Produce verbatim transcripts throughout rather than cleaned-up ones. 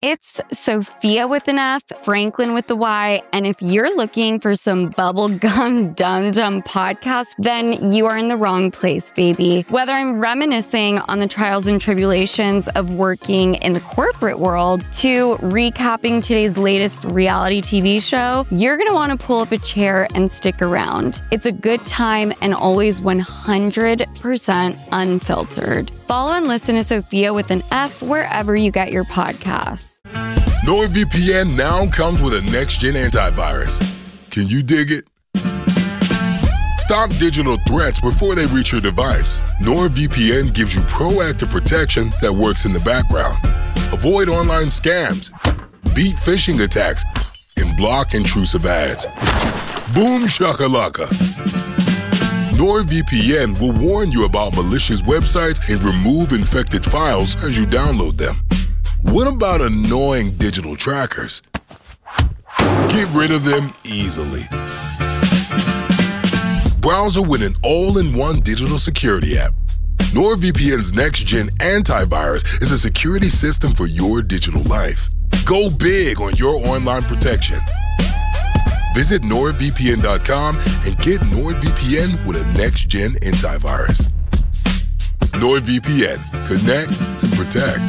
It's Sophia with an F, Franklin with the Y, and if you're looking for some bubblegum dum-dum podcast, then you are in the wrong place, baby. Whether I'm reminiscing on the trials and tribulations of working in the corporate world to recapping today's latest reality T V show, you're going to want to pull up a chair and stick around. It's a good time and always one hundred percent unfiltered. Follow and listen to Sophia with an F wherever you get your podcasts. NordVPN now comes with a next-gen antivirus. Can you dig it? Stop digital threats before they reach your device. NordVPN gives you proactive protection that works in the background. Avoid online scams, beat phishing attacks, and block intrusive ads. Boom shakalaka. NordVPN will warn you about malicious websites and remove infected files as you download them. What about annoying digital trackers? Get rid of them easily. Browser with an all-in-one digital security app. NordVPN's next-gen antivirus is a security system for your digital life. Go big on your online protection. Visit nord V P N dot com and get NordVPN with a next-gen antivirus. NordVPN. Connect and protect.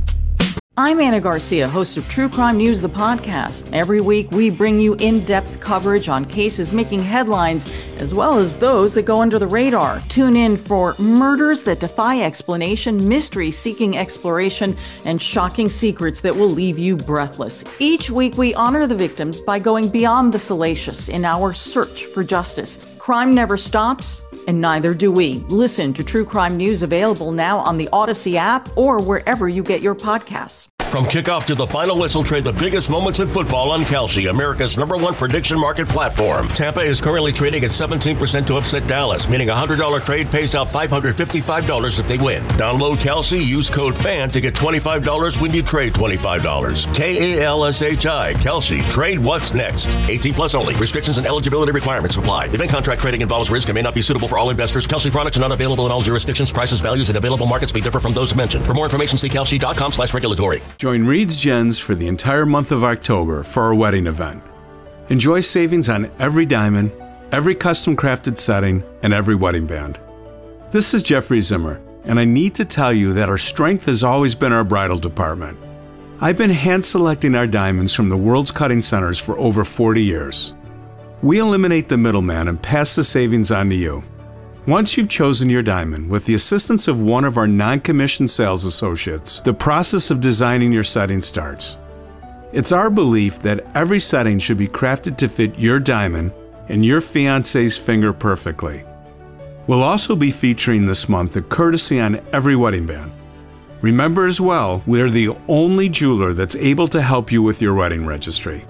I'm Anna Garcia, host of True Crime News, the podcast. Every week, we bring you in-depth coverage on cases making headlines, as well as those that go under the radar. Tune in for murders that defy explanation, mysteries seeking exploration, and shocking secrets that will leave you breathless. Each week, we honor the victims by going beyond the salacious in our search for justice. Crime never stops, and neither do we. Listen to True Crime News, available now on the Odyssey app or wherever you get your podcasts. From kickoff to the final whistle, trade the biggest moments in football on Kalshi, America's number one prediction market platform. Tampa is currently trading at seventeen percent to upset Dallas, meaning a one hundred dollars trade pays out five hundred fifty-five dollars if they win. Download Kalshi, use code FAN to get twenty-five dollars when you trade twenty-five dollars. K A L S H I, Kalshi. Trade what's next. eighteen plus only. Restrictions and eligibility requirements apply. Event contract trading involves risk and may not be suitable for all investors. Kalshi products are not available in all jurisdictions. Prices, values, and available markets may differ from those mentioned. For more information, see kalshi dot com slash regulatory. Join Reed's Gens for the entire month of October for our wedding event. Enjoy savings on every diamond, every custom crafted setting, and every wedding band. This is Jeffrey Zimmer, and I need to tell you that our strength has always been our bridal department. I've been hand selecting our diamonds from the world's cutting centers for over forty years. We eliminate the middleman and pass the savings on to you. Once you've chosen your diamond, with the assistance of one of our non-commissioned sales associates, the process of designing your setting starts. It's our belief that every setting should be crafted to fit your diamond and your fiancé's finger perfectly. We'll also be featuring this month a courtesy on every wedding band. Remember as well, we're the only jeweler that's able to help you with your wedding registry.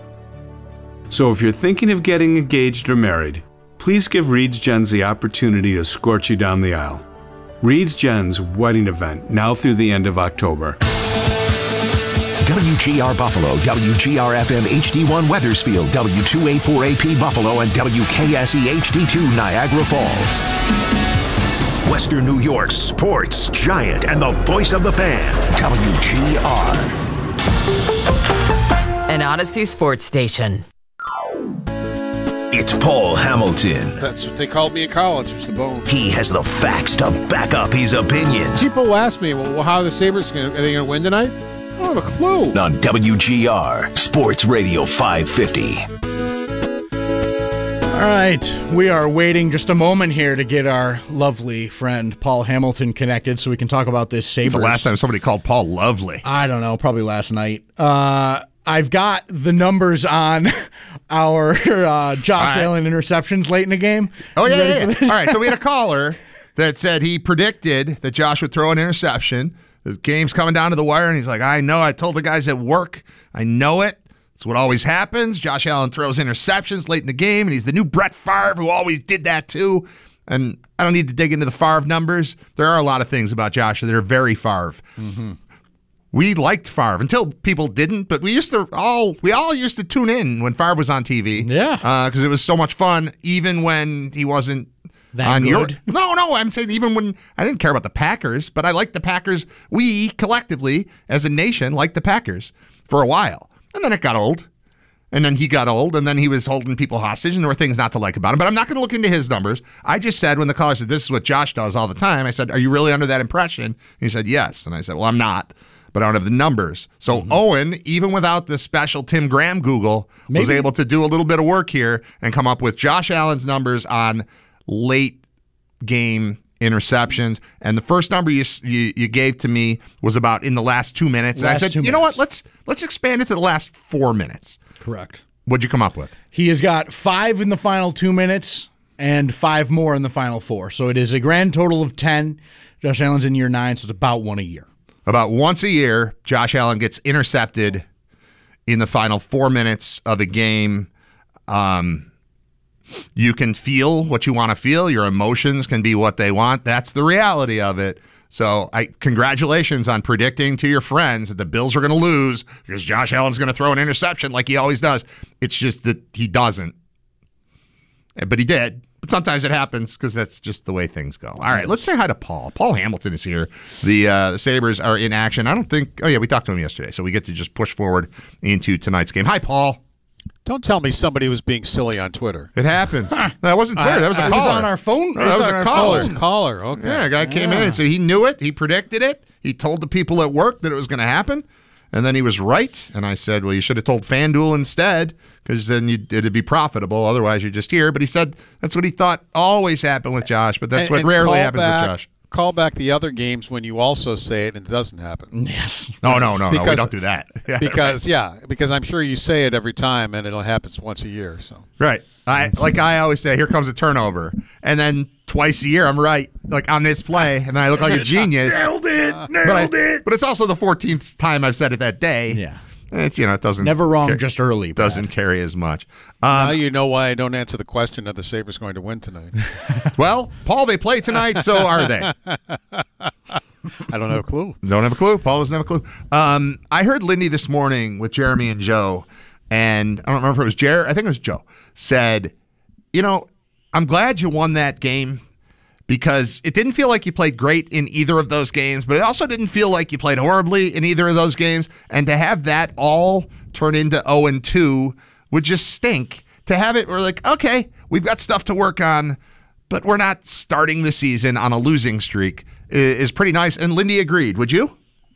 So if you're thinking of getting engaged or married, please give Reed's Gens the opportunity to escort you down the aisle. Reed's Gens wedding event, now through the end of October. W G R Buffalo, W G R F M H D one Weathersfield, W two eighty-four A P Buffalo, and W K S E H D two Niagara Falls. Western New York's sports giant and the voice of the fan, W G R. An Odyssey sports station. It's Paul Hamilton. That's what they called me in college. It's the bone. He has the facts to back up his opinions. People ask me, well, how are the Sabres going to, are they going to win tonight? I don't have a clue. On W G R, Sports Radio five fifty. All right, we are waiting just a moment here to get our lovely friend Paul Hamilton connected so we can talk about this Sabres. It's the last time somebody called Paul lovely. I don't know, probably last night. Uh... I've got the numbers on our uh, Josh right. Allen interceptions late in the game. Oh, yeah, yeah, yeah. All right, so we had a caller that said he predicted that Josh would throw an interception. The game's coming down to the wire, and he's like, I know. I told the guys at work. I know it. It's what always happens. Josh Allen throws interceptions late in the game, and he's the new Brett Favre who always did that too. And I don't need to dig into the Favre numbers. There are a lot of things about Josh that are very Favre. Mm-hmm. We liked Favre until people didn't, but we used to all we all used to tune in when Favre was on T V. Yeah, because uh, it was so much fun, even when he wasn't That on your good? no, no. I'm saying even when I didn't care about the Packers, but I liked the Packers. We collectively, as a nation, liked the Packers for a while, and then it got old. And then he got old, and then he was holding people hostage, and there were things not to like about him. But I'm not going to look into his numbers. I just said when the caller said, this is what Josh does all the time, I said, are you really under that impression? And he said, yes. And I said, well, I'm not, but I don't have the numbers. So mm-hmm. Owen, even without the special Tim Graham Google, Maybe. was able to do a little bit of work here and come up with Josh Allen's numbers on late game interceptions. And the first number you, you you gave to me was about in the last two minutes. Last and I said, you minutes. know what? Let's let's expand it to the last four minutes. Correct. What'd you come up with? He has got five in the final two minutes and five more in the final four. So it is a grand total of ten. Josh Allen's in year nine, so it's about one a year. About once a year, Josh Allen gets intercepted in the final four minutes of a game. Um, you can feel what you want to feel. Your emotions can be what they want. That's the reality of it. So I congratulations on predicting to your friends that the Bills are going to lose because Josh Allen's going to throw an interception like he always does. It's just that he doesn't. But he did. But sometimes it happens because that's just the way things go. All right, let's say hi to Paul. Paul Hamilton is here. The, uh, the Sabres are in action. I don't think – oh, yeah, we talked to him yesterday, so we get to just push forward into tonight's game. Hi, Paul. Don't tell me somebody was being silly on Twitter. It happens. That wasn't Twitter. That was a uh, caller. It was on our phone. No, that was a caller. Oh, caller. Okay. Yeah, a guy came yeah. in and said he knew it. He predicted it. He told the people at work that it was going to happen. And then he was right. And I said, well, you should have told FanDuel instead because then you'd, it'd be profitable. Otherwise, you're just here. But he said that's what he thought always happened with Josh. But that's and, what and rarely happens back, with Josh. Call back the other games when you also say it and it doesn't happen. Yes. No, no, no, because, no. We don't do that. because, yeah, because I'm sure you say it every time and it happens once a year. So Right. I Like I always say, here comes a turnover. And then twice a year, I'm right, like on this play, and then I look like a genius. Nailed it! Nailed but I, it! But it's also the fourteenth time I've said it that day. Yeah. It's, you know, it doesn't. Never wrong, car- just early. Brad. Doesn't carry as much. Um, Um, now you know why I don't answer the question of the Sabres going to win tonight. well, Paul, they play tonight, so are they? I don't have a clue. Don't have a clue. Paul doesn't have a clue. Um, I heard Lindy this morning with Jeremy and Joe, and I don't remember if it was Jer. I think it was Joe, said, you know, I'm glad you won that game because it didn't feel like you played great in either of those games, but it also didn't feel like you played horribly in either of those games. And to have that all turn into oh and two would just stink. To have it, we're like, okay, we've got stuff to work on, but we're not starting the season on a losing streak is pretty nice. And Lindy agreed. Would you?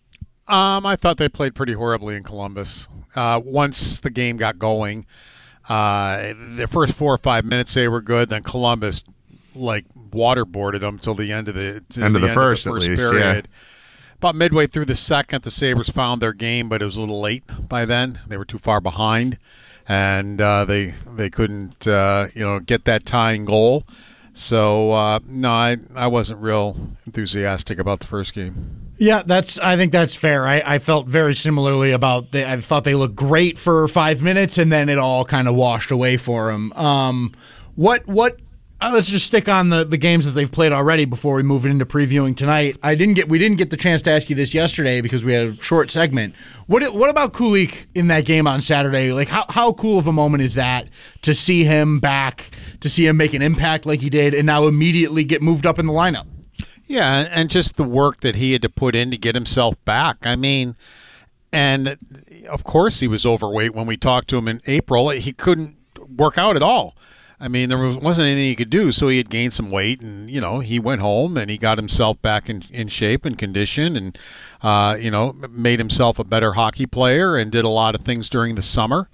Um, I thought they played pretty horribly in Columbus. Uh, once the game got going, uh, the first four or five minutes they were good. Then Columbus, like, waterboarded them till the end of the end, of, the the end first, of the first at least, period. Yeah. About midway through the second, the Sabres found their game, but it was a little late by then. They were too far behind, and uh, they they couldn't uh, you know get that tying goal. So uh, no, I I wasn't real enthusiastic about the first game. Yeah, that's. I think that's fair. I, I felt very similarly about. The, I thought they looked great for five minutes, and then it all kind of washed away for them. Um, what what? Uh, let's just stick on the, the games that they've played already before we move into previewing tonight. I didn't get we didn't get the chance to ask you this yesterday because we had a short segment. What what about Kulich in that game on Saturday? Like how how cool of a moment is that to see him back, to see him make an impact like he did, and now immediately get moved up in the lineup? Yeah, and just the work that he had to put in to get himself back. I mean, and of course he was overweight when we talked to him in April. He couldn't work out at all. I mean, there was, wasn't anything he could do, so he had gained some weight, and, you know, he went home and he got himself back in, in shape and condition and, uh, you know, made himself a better hockey player and did a lot of things during the summer.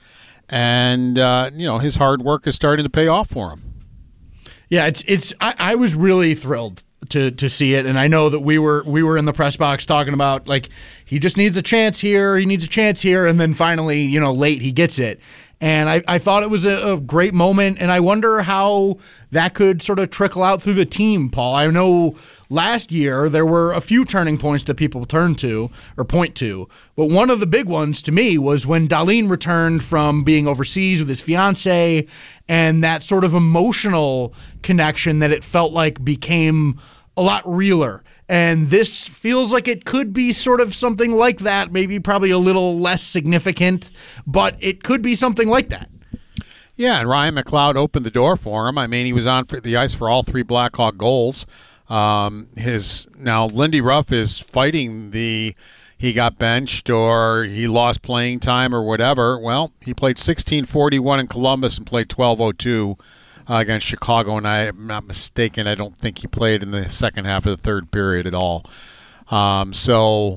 And, uh, you know, his hard work is starting to pay off for him. Yeah, it's it's. I, I was really thrilled to to see it, and I know that we were we were in the press box talking about, like, he just needs a chance here, he needs a chance here, and then finally, you know, late he gets it. And I, I thought it was a, a great moment, and I wonder how that could sort of trickle out through the team, Paul. I know last year there were a few turning points that people turn to or point to, but one of the big ones to me was when Dahlin returned from being overseas with his fiance, and that sort of emotional connection that it felt like became a lot realer. And this feels like it could be sort of something like that, maybe probably a little less significant, but it could be something like that. Yeah, and Ryan McLeod opened the door for him. I mean, he was on for the ice for all three Blackhawk goals. Um, his now Lindy Ruff is fighting the he got benched or he lost playing time or whatever. Well, he played sixteen forty-one in Columbus and played twelve oh two uh, against Chicago, and I'm not mistaken, I don't think he played in the second half of the third period at all. Um, so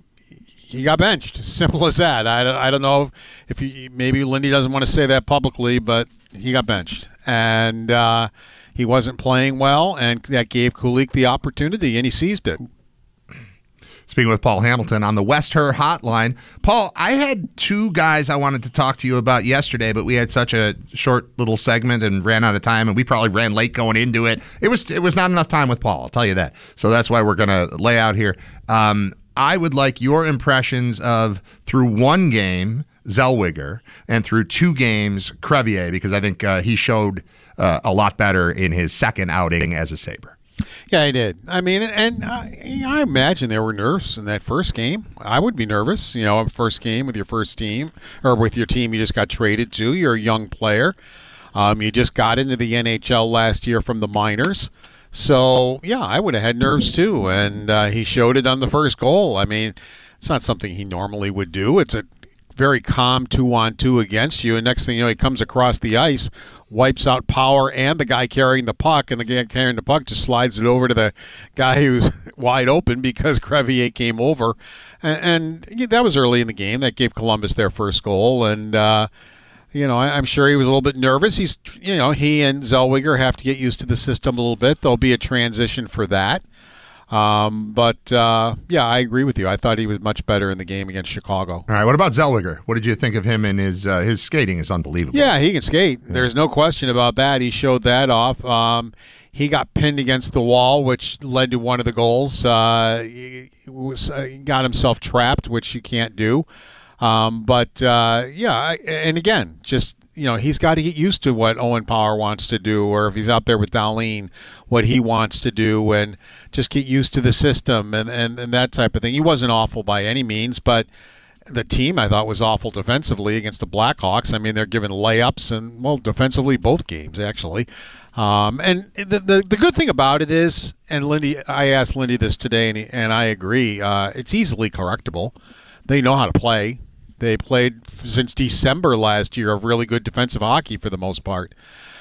he got benched. Simple as that. I, I don't know if he, maybe Lindy doesn't want to say that publicly, but he got benched. And uh, he wasn't playing well, and that gave Kulich the opportunity, and he seized it. Speaking with Paul Hamilton on the West Her Hotline. Paul, I had two guys I wanted to talk to you about yesterday, but we had such a short little segment and ran out of time, and we probably ran late going into it. It was it was not enough time with Paul, I'll tell you that. So that's why we're going to lay out here. Um, I would like your impressions of, through one game, Zellweger, and through two games, Crevier, because I think uh, he showed uh, a lot better in his second outing as a Sabre. Yeah, I did. I mean, and I, I imagine there were nerves in that first game. I would be nervous, you know, first game with your first team or with your team you just got traded to. You're a young player. Um, you just got into the N H L last year from the minors. So, yeah, I would have had nerves too. And uh, he showed it on the first goal. I mean, it's not something he normally would do. It's a very calm two-on-two against you. And next thing you know, he comes across the ice, wipes out Power and the guy carrying the puck, and the guy carrying the puck just slides it over to the guy who's wide open because Crevier came over. And, and that was early in the game. That gave Columbus their first goal. And, uh, you know, I, I'm sure he was a little bit nervous. He's, you know, he and Zellweger have to get used to the system a little bit. There'll be a transition for that. Um, but, uh, yeah, I agree with you. I thought he was much better in the game against Chicago. All right, what about Zellweger? What did you think of him and his uh, his skating is unbelievable. Yeah, he can skate. Yeah. There's no question about that. He showed that off. Um, he got pinned against the wall, which led to one of the goals. Uh, he, was, uh, he got himself trapped, which you can't do. Um, but, uh, yeah, I, and again, just... You know, he's got to get used to what Owen Power wants to do, or if he's out there with Dahlin, what he wants to do, and just get used to the system and, and, and that type of thing. He wasn't awful by any means, but the team, I thought, was awful defensively against the Blackhawks. I mean, they're giving layups, and, well, defensively, both games, actually. Um, and the, the the good thing about it is, and Lindy, I asked Lindy this today, and, he, and I agree, uh, it's easily correctable. They know how to play. They played since December last year of really good defensive hockey for the most part,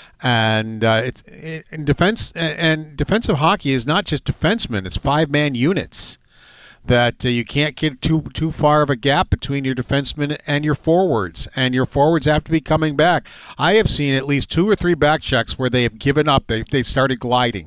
and uh, it's it, in defense and defensive hockey is not just defensemen; it's five-man units that uh, you can't get too too far of a gap between your defensemen and your forwards, and your forwards have to be coming back. I have seen at least two or three back checks where they have given up; they they started gliding.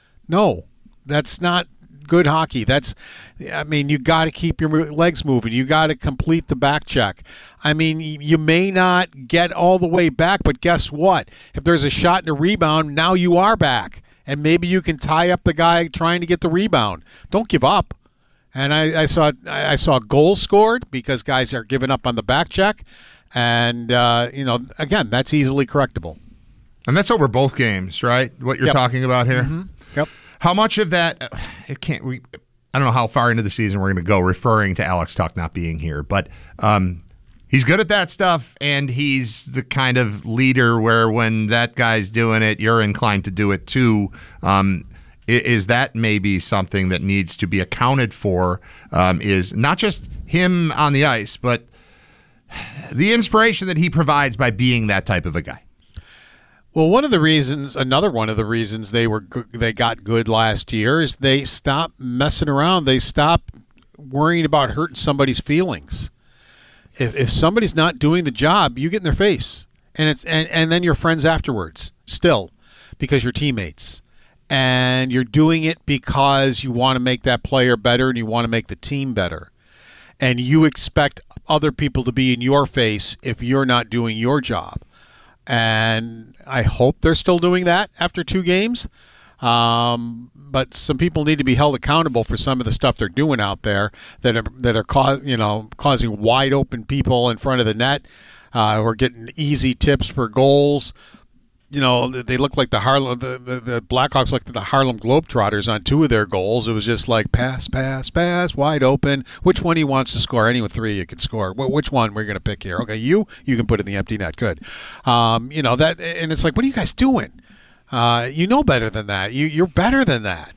No, that's not good hockey. That's, I mean, you got to keep your legs moving. You got to complete the back check. I mean, you may not get all the way back, but guess what? If there's a shot and a rebound, now you are back, and maybe you can tie up the guy trying to get the rebound. Don't give up. And I, I saw I saw goals scored because guys are giving up on the back check, and uh, you know, again, that's easily correctable. And that's over both games, right? What you're yep. talking about here. Mm-hmm. Yep. How much of that, it can't, we, I don't know how far into the season we're going to go referring to Alex Tuch not being here, but um, he's good at that stuff, and he's the kind of leader where when that guy's doing it, you're inclined to do it too. Um, is that maybe something that needs to be accounted for, um, is not just him on the ice, but the inspiration that he provides by being that type of a guy? Well, one of the reasons, another one of the reasons they were go- they got good last year is they stopped messing around. They stopped worrying about hurting somebody's feelings. If if somebody's not doing the job, you get in their face, and it's and, and then you're friends afterwards, still, because you're teammates, and you're doing it because you want to make that player better and you want to make the team better, and you expect other people to be in your face if you're not doing your job. And I hope they're still doing that after two games. Um, but some people need to be held accountable for some of the stuff they're doing out there that are that are ca- you know causing wide open people in front of the net uh, who are getting easy tips for goals. you know, they look like the Harlem, the, the, the Blackhawks looked like the Harlem Globetrotters on two of their goals. It was just like pass, pass, pass, wide open. Which one he wants to score? Any with three you can score. Well, which one we're going to pick here? Okay, you, you can put in the empty net. Good. Um, you know, that, and it's like, what are you guys doing? Uh, you know better than that. You, you're better than that.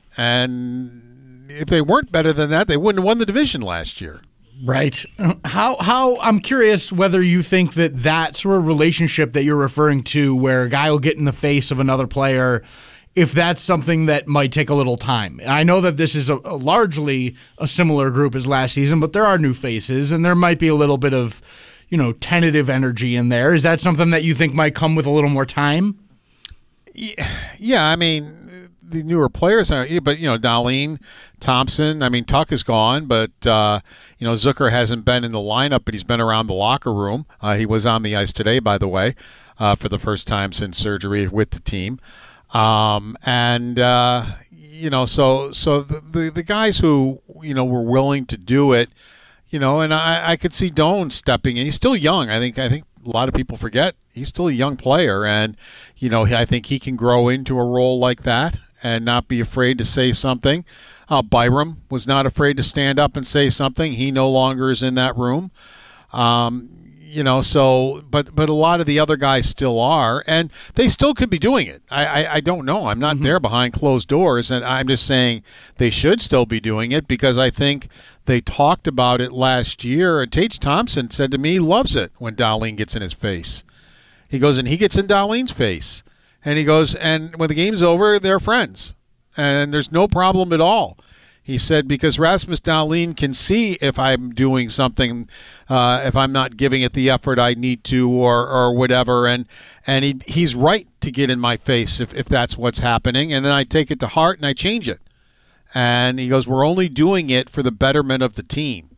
And if they weren't better than that, they wouldn't have won the division last year. Right. How how I'm curious whether you think that that sort of relationship that you're referring to, where a guy will get in the face of another player, if that's something that might take a little time. I know that this is a, a largely a similar group as last season, but there are new faces, and there might be a little bit of, you know, tentative energy in there. Is that something that you think might come with a little more time? Yeah, yeah I mean, the newer players are, but you know, Dahlin, Thompson. I mean, Tuck is gone, but uh, you know, Zucker hasn't been in the lineup, but he's been around the locker room. Uh, he was on the ice today, by the way, uh, for the first time since surgery with the team. Um, and uh, you know, so so the, the the guys who you know were willing to do it, you know, and I, I could see Doan stepping in. He's still young. I think I think a lot of people forget he's still a young player, and you know, I think he can grow into a role like that and not be afraid to say something. Uh, Byram was not afraid to stand up and say something. He no longer is in that room. Um, you know, so, but but a lot of the other guys still are, and they still could be doing it. I, I, I don't know. I'm not mm-hmm. there behind closed doors, and I'm just saying they should still be doing it because I think they talked about it last year, and Tage Thompson said to me he loves it when Dahlin gets in his face. He goes, and he gets in Dahlin's face. And he goes, and when the game's over, they're friends. And there's no problem at all. He said, because Rasmus Dahlin can see if I'm doing something, uh, if I'm not giving it the effort I need to or or whatever. And and he he's right to get in my face if, if that's what's happening. And then I take it to heart and I change it. And he goes, we're only doing it for the betterment of the team.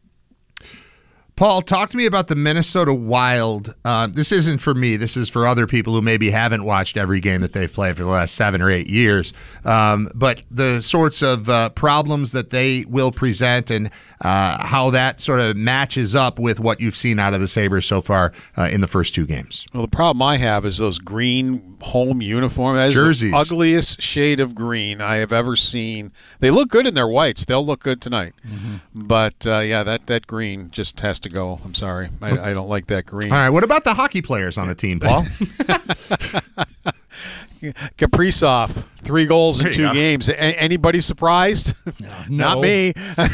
Paul, talk to me about the Minnesota Wild. Uh, this isn't for me. This is for other people who maybe haven't watched every game that they've played for the last seven or eight years. Um, but the sorts of uh, problems that they will present and uh, how that sort of matches up with what you've seen out of the Sabres so far uh, in the first two games. Well, the problem I have is those green home uniforms. That is jerseys. The ugliest shade of green I have ever seen. They look good in their whites. They'll look good tonight. Mm-hmm. But, uh, yeah, that, that green just has to go. I'm sorry. I, I don't like that green. All right. What about the hockey players on the team, Paul? Kaprizov, three goals in two go. games. A- anybody surprised? No. Not me.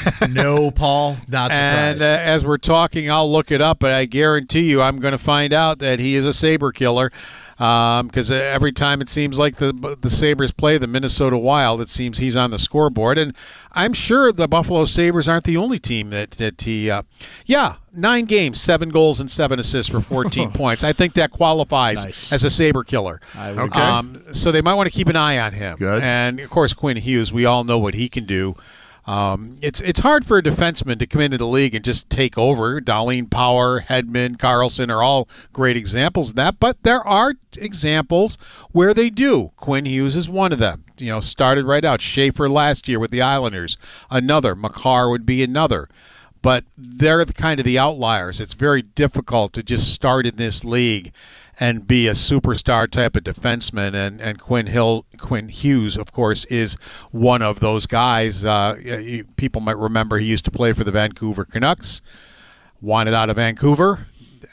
No, Paul. Not surprised. And uh, as we're talking, I'll look it up, but I guarantee you I'm going to find out that he is a Sabre killer. Because um, every time it seems like the the Sabres play the Minnesota Wild, it seems he's on the scoreboard. And I'm sure the Buffalo Sabres aren't the only team that, that he uh, – yeah, nine games, seven goals and seven assists for fourteen points. I think that qualifies nice. as a Sabre killer. Okay. Um, so they might want to keep an eye on him. Good. And, of course, Quinn Hughes, we all know what he can do. Um, it's it's hard for a defenseman to come into the league and just take over. Dahlin, Power, Hedman, Carlson are all great examples of that, but there are examples where they do. Quinn Hughes is one of them. You know, started right out. Schaefer last year with the Islanders, another. Makar would be another. But they're the kind of the outliers. It's very difficult to just start in this league and be a superstar type of defenseman, and, and Quinn Hill, Quinn Hughes, of course, is one of those guys. Uh, you, people might remember he used to play for the Vancouver Canucks, wanted out of Vancouver,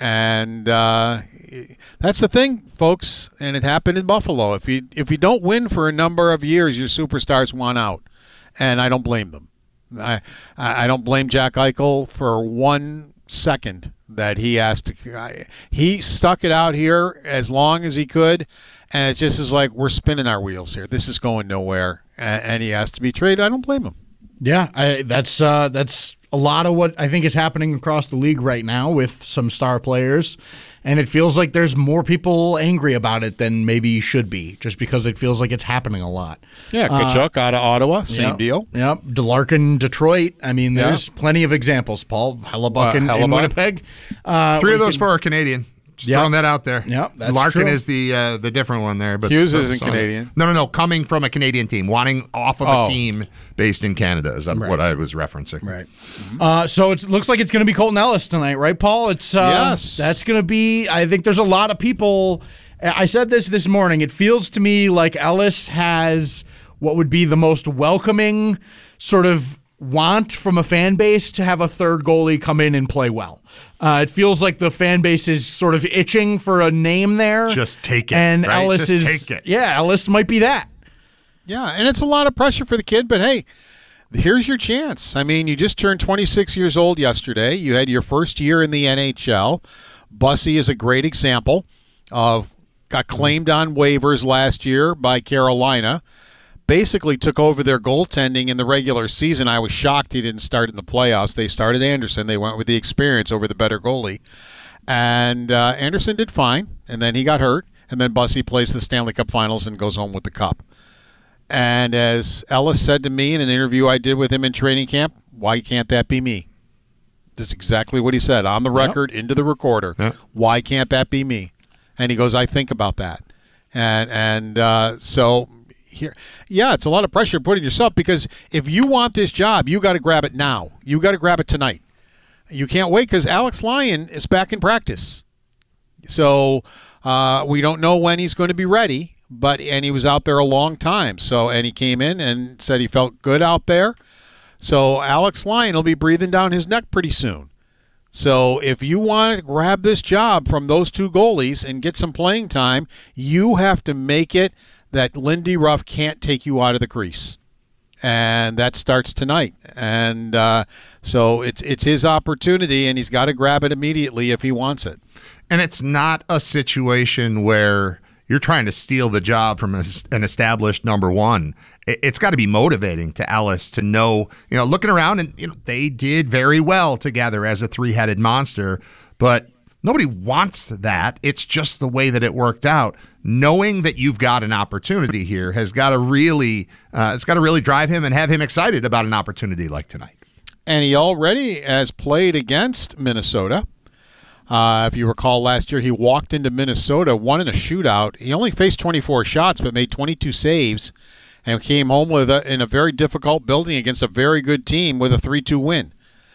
and uh, that's the thing, folks, and it happened in Buffalo. If you if you don't win for a number of years, your superstars want out, and I don't blame them. I I don't blame Jack Eichel for one second that he has to. He stuck it out here as long as he could, and it just is like we're spinning our wheels here. This is going nowhere, and he has to be traded. I don't blame him. Yeah, I, that's uh, that's a lot of what I think is happening across the league right now with some star players, and it feels like there's more people angry about it than maybe should be, just because it feels like it's happening a lot. Yeah, Tkachuk uh, out of Ottawa, same yep, deal. Yep, DeLarkin, Detroit. I mean, there's yeah. plenty of examples. Paul Hellebuck uh, in, in Winnipeg. Uh, Three of those can, four are Canadian. Just yep. throwing that out there. Yeah, that's Larkin true. is the uh, the different one there. But Hughes isn't Canadian. No, no, no. Coming from a Canadian team, wanting off of oh. a team based in Canada is right. what I was referencing. Right. Mm-hmm. Uh, so it looks like it's going to be Colton Ellis tonight, right, Paul? It's uh, yes. That's going to be. I think there's a lot of people I said this this morning. It feels to me like Ellis has what would be the most welcoming sort of want from a fan base to have a third goalie come in and play well. Uh, it feels like the fan base is sort of itching for a name there. Just take it. And right? Ellis Just is, take it. yeah, Ellis might be that. Yeah, and it's a lot of pressure for the kid, but hey, here's your chance. I mean, you just turned twenty-six years old yesterday. You had your first year in the N H L. Bussy is a great example of got claimed on waivers last year by Carolina. Basically took over their goaltending in the regular season. I was shocked he didn't start in the playoffs. They started Anderson. They went with the experience over the better goalie. And uh, Anderson did fine, and then he got hurt, and then Bussy plays the Stanley Cup Finals and goes home with the cup. And as Ellis said to me in an interview I did with him in training camp, why can't that be me? That's exactly what he said on the record, yep. into the recorder. Yep. Why can't that be me? And he goes, I think about that. And, and uh, so... Here, yeah, it's a lot of pressure putting yourself, because if you want this job, you got to grab it now. You got to grab it tonight. You can't wait, because Alex Lyon is back in practice. So uh, we don't know when he's going to be ready, but and he was out there a long time. So and he came in and said he felt good out there. So Alex Lyon will be breathing down his neck pretty soon. So if you want to grab this job from those two goalies and get some playing time, you have to make it that Lindy Ruff can't take you out of the crease. And that starts tonight. And uh, so it's it's his opportunity, and he's got to grab it immediately if he wants it. And it's not a situation where you're trying to steal the job from an established number one. It's got to be motivating to Ellis to know, you know, looking around, and you know, they did very well together as a three-headed monster, but nobody wants that. It's just the way that it worked out. Knowing that you've got an opportunity here has got to really, uh, it's got to really drive him and have him excited about an opportunity like tonight. And he already has played against Minnesota. Uh, if you recall, last year he walked into Minnesota, won in a shootout. He only faced twenty-four shots, but made twenty-two saves, and came home with a, in a very difficult building against a very good team with a three two win.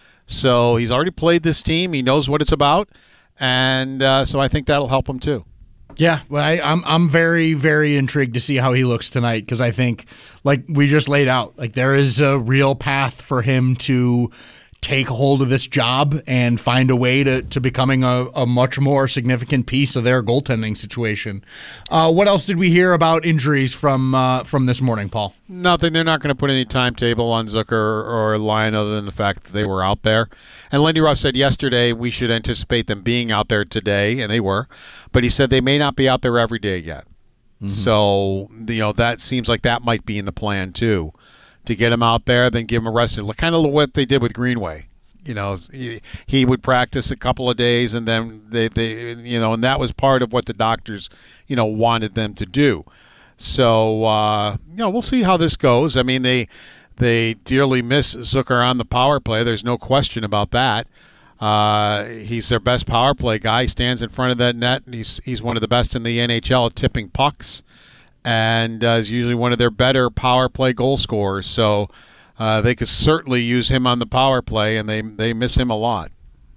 So he's already played this team. He knows what it's about. And uh, so I think that'll help him too. Yeah, well, I, I'm I'm very, very intrigued to see how he looks tonight, because I think, like we just laid out, like there is a real path for him to take hold of this job and find a way to, to becoming a, a much more significant piece of their goaltending situation. Uh, what else did we hear about injuries from uh, from this morning, Paul? Nothing. They're not going to put any timetable on Zucker or Lyon other than the fact that they were out there. And Lindy Ruff said yesterday we should anticipate them being out there today, and they were. But he said they may not be out there every day yet. Mm-hmm. So, you know, that seems like that might be in the plan too, to get him out there, then give him a rest. Kind of what they did with Greenway. You know, he, he would practice a couple of days, and then they, they, you know, and that was part of what the doctors, you know, wanted them to do. So, uh, you know, we'll see how this goes. I mean, they they dearly miss Zucker on the power play. There's no question about that. Uh, he's their best power play guy. He stands in front of that net. He's he's one of the best in the N H L at tipping pucks, and uh, is usually one of their better power play goal scorers. So uh, they could certainly use him on the power play, and they they miss him a lot.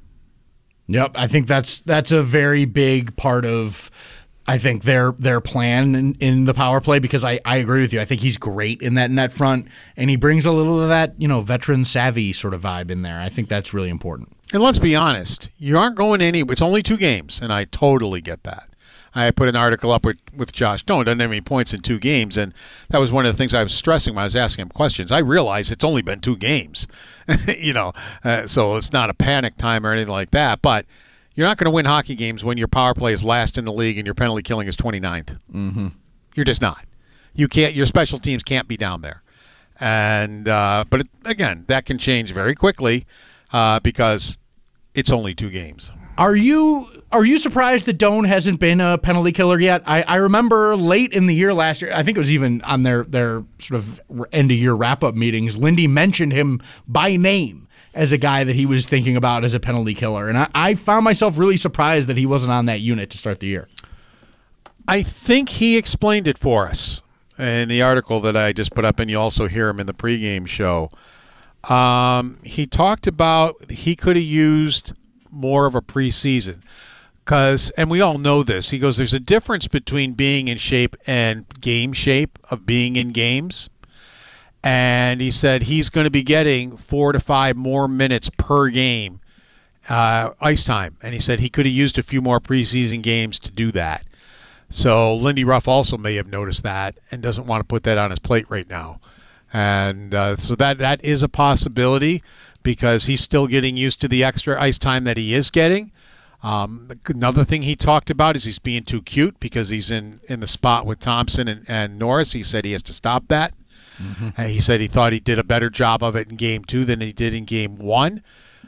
Yep, I think that's that's a very big part of, I think, their their plan in, in the power play, because I, I agree with you. I think he's great in that net front, and he brings a little of that, you know, veteran savvy sort of vibe in there. I think that's really important. And let's be honest, you aren't going any. It's only two games, and I totally get that. I put an article up with, with Josh Doan, doesn't have any points in two games, and that was one of the things I was stressing when I was asking him questions. I realized it's only been two games, you know, uh, so it's not a panic time or anything like that, but you're not going to win hockey games when your power play is last in the league and your penalty killing is twenty-ninth. Mm-hmm. You're just not. You can't. Your special teams can't be down there. And uh, but it, again, that can change very quickly uh, because it's only two games. Are you are you surprised that Doan hasn't been a penalty killer yet? I, I remember late in the year last year, I think it was even on their their sort of end of year wrap up meetings, Lindy mentioned him by name as a guy that he was thinking about as a penalty killer. And I, I found myself really surprised that he wasn't on that unit to start the year. I think he explained it for us in the article that I just put up, and you also hear him in the pregame show. Um, he talked about he could have used more of a preseason. Because, and we all know this, he goes, there's a difference between being in shape and game shape of being in games. And he said he's going to be getting four to five more minutes per game uh, ice time. And he said he could have used a few more preseason games to do that. So Lindy Ruff also may have noticed that and doesn't want to put that on his plate right now. And uh, so that that is a possibility because he's still getting used to the extra ice time that he is getting. Um, another thing he talked about is he's being too cute because he's in, in the spot with Thompson and, and Norris. He said he has to stop that. Mm-hmm. And he said he thought he did a better job of it in game two than he did in game one.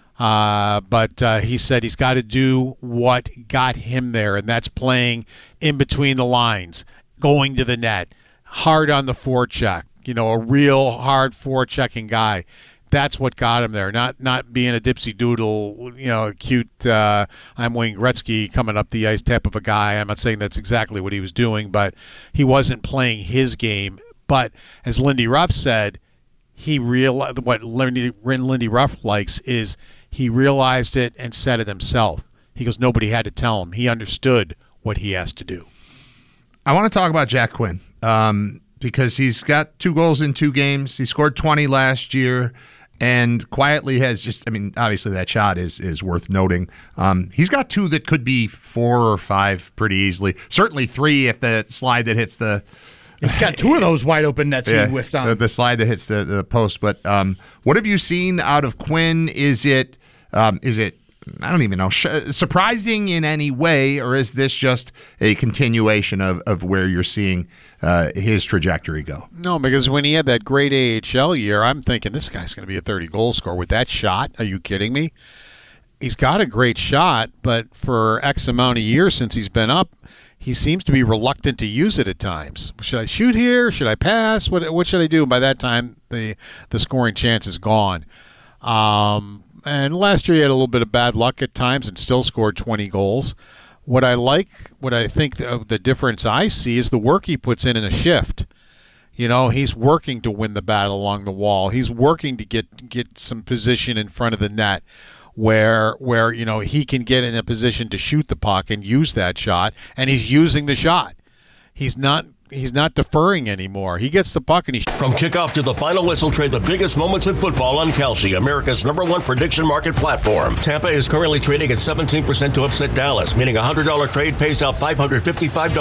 Uh, but uh, he said he's got to do what got him there, and that's playing in between the lines, going to the net, hard on the forecheck, you know, a real hard forechecking guy. That's what got him there, not not being a dipsy doodle, you know, cute, uh, I'm Wayne Gretzky coming up the ice type of a guy. I'm not saying that's exactly what he was doing, but he wasn't playing his game. But as Lindy Ruff said, he realized what Lindy, Lindy Ruff likes is he realized it and said it himself. He goes, nobody had to tell him. He understood what he has to do. I want to talk about Jack Quinn um, because he's got two goals in two games. He scored twenty last year. And quietly has just, I mean, obviously that shot is is worth noting. Um, he's got two that could be four or five pretty easily. Certainly three if the slide that hits the... He's got two of those wide open nets yeah, he whiffed on. The, the slide that hits the, the post. But um, what have you seen out of Quinn? Is it, um, is it I don't even know, sh- surprising in any way, or is this just a continuation of, of where you're seeing uh, his trajectory go? No, because when he had that great A H L year, I'm thinking this guy's going to be a thirty-goal scorer. With that shot, are you kidding me? He's got a great shot, but for X amount of years since he's been up, he seems to be reluctant to use it at times. Should I shoot here? Should I pass? What what should I do? By that time, the the scoring chance is gone. Um, and last year he had a little bit of bad luck at times and still scored twenty goals. What I like, what I think the, the difference I see is the work he puts in in a shift. You know, he's working to win the battle along the wall. He's working to get get some position in front of the net where, where you know, he can get in a position to shoot the puck and use that shot, and he's using the shot. He's not he's not deferring anymore. He gets the puck and he... From kickoff to the final whistle, trade the biggest moments in football on Kalshi, America's number one prediction market platform. Tampa is currently trading at seventeen percent to upset Dallas, meaning a one hundred dollars trade pays out five hundred fifty-five dollars.